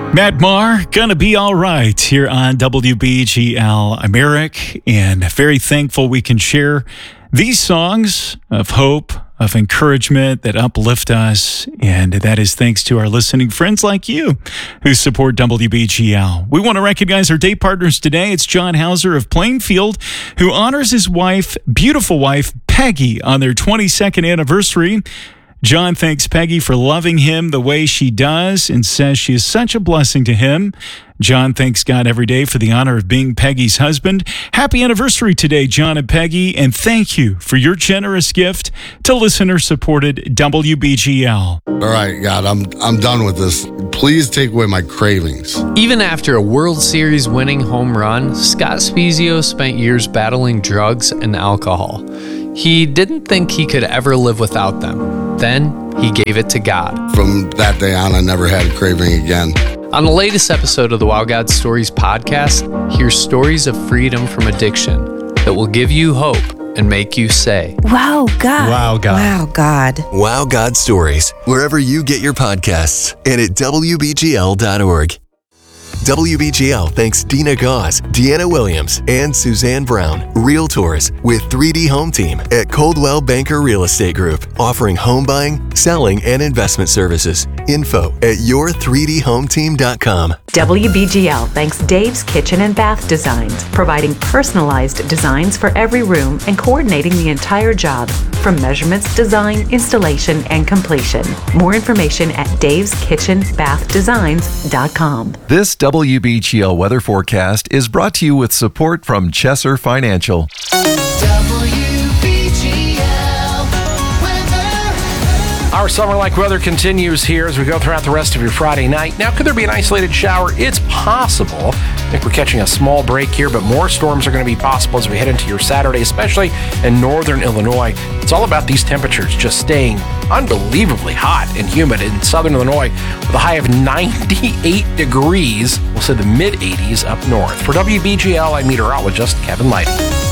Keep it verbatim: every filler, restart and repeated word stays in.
Matt Maher, Gonna Be All Right here on W B G L America, and very thankful we can share these songs of hope, of encouragement that uplift us, and that is thanks to our listening friends like you who support W B G L. We want to recognize our day partners today. It's John Hauser of Plainfield, who honors his wife, beautiful wife, Peggy, on their twenty-second anniversary. John thanks Peggy for loving him the way she does and says she is such a blessing to him. John thanks God every day for the honor of being Peggy's husband. Happy anniversary today, John and Peggy, and thank you for your generous gift to listener-supported W B G L. All right, God, I'm I'm done with this. Please take away my cravings. Even after a World Series winning home run, Scott Spezio spent years battling drugs and alcohol. He didn't think he could ever live without them. Then he gave it to God. From that day on, I never had a craving again. On the latest episode of the Wow God Stories podcast, hear stories of freedom from addiction that will give you hope and make you say, Wow God. Wow God. Wow God. Wow God Stories, wherever you get your podcasts and at W B G L dot org. W B G L thanks Dina Gauze, Deanna Williams, and Suzanne Brown, Realtors with three D Home Team at Coldwell Banker Real Estate Group, offering home buying, selling, and investment services. Info at your three d home team dot com. W B G L thanks Dave's Kitchen and Bath Designs, providing personalized designs for every room and coordinating the entire job, from measurements, design, installation, and completion. More information at daves kitchen bath designs dot com. This W B G L weather forecast is brought to you with support from Chesser Financial. Our summer-like weather continues here as we go throughout the rest of your Friday night. Now, could there be an isolated shower? It's possible. I think we're catching a small break here, but more storms are going to be possible as we head into your Saturday, especially in northern Illinois. It's all about these temperatures just staying unbelievably hot and humid in southern Illinois with a high of ninety-eight degrees. We'll say the mid-eighties up north. For W B G L, I'm meteorologist Kevin Lighty.